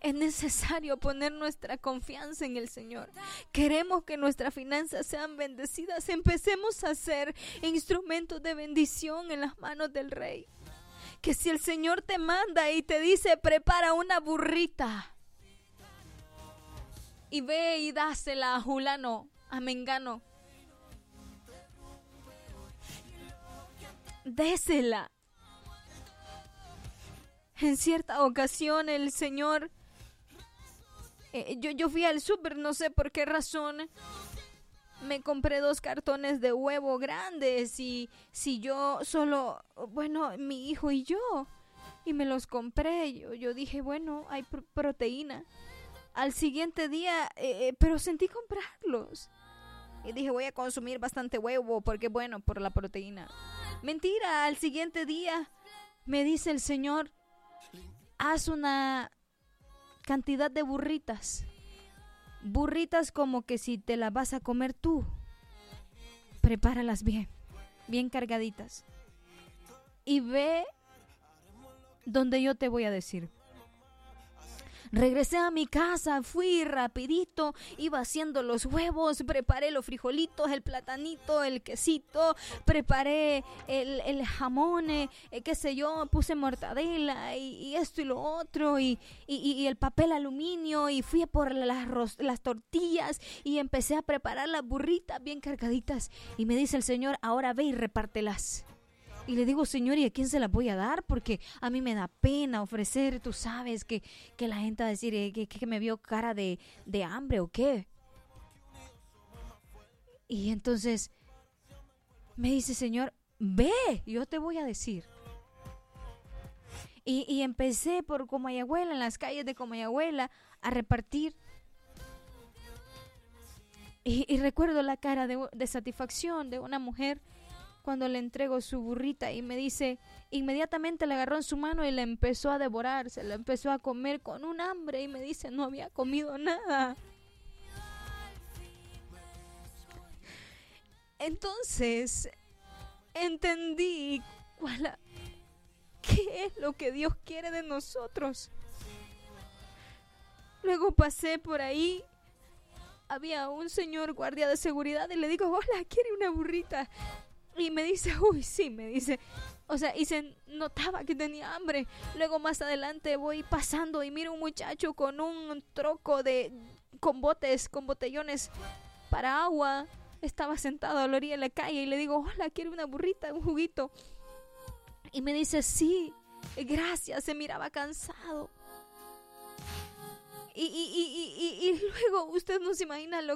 Es necesario poner nuestra confianza en el Señor. Queremos que nuestras finanzas sean bendecidas. Empecemos a ser instrumentos de bendición en las manos del Rey. Que si el Señor te manda y te dice, prepara una burrita y ve y dásela a Julano, a Mengano, désela. En cierta ocasión el Señor, yo fui al súper, no sé por qué razón, me compré 2 cartones de huevo grandes y si yo solo, bueno, mi hijo y yo, y me los compré. Yo dije, bueno, hay proteína. Al siguiente día, pero sentí comprarlos. Y dije, voy a consumir bastante huevo porque, bueno, por la proteína. Mentira, al siguiente día me dice el Señor, haz una cantidad de burritas. Burritas como que si te las vas a comer tú. Prepáralas bien, bien cargaditas. Y ve donde yo te voy a decir. Regresé a mi casa, fui rapidito, iba haciendo los huevos, preparé los frijolitos, el platanito, el quesito, preparé el jamón, qué sé yo, puse mortadela y esto y lo otro y el papel aluminio y fui por las tortillas y empecé a preparar las burritas bien cargaditas y me dice el Señor, ahora ve y repártelas. Y le digo, Señor, ¿y a quién se las voy a dar? Porque a mí me da pena ofrecer, tú sabes, que la gente va a decir que me vio cara de hambre o qué. Y entonces me dice, Señor, ve, yo te voy a decir. Y empecé por Comayagüela, en las calles de Comayagüela, a repartir. Y recuerdo la cara de satisfacción de una mujer cuando le entrego su burrita y me dice, inmediatamente la agarró en su mano y la empezó a devorar, se la empezó a comer con un hambre y me dice, no había comido nada. Entonces entendí qué es lo que Dios quiere de nosotros. Luego pasé por ahí, había un señor guardia de seguridad y le digo, hola, ¿quiere una burrita? Y me dice, uy, sí, me dice, o sea, y se notaba que tenía hambre. Luego más adelante voy pasando y miro un muchacho con un troco con botes, con botellones para agua. Estaba sentado a la orilla de la calle y le digo, hola, ¿quiere una burrita, un juguito? Y me dice, sí, gracias, se miraba cansado. Y luego usted no se imagina lo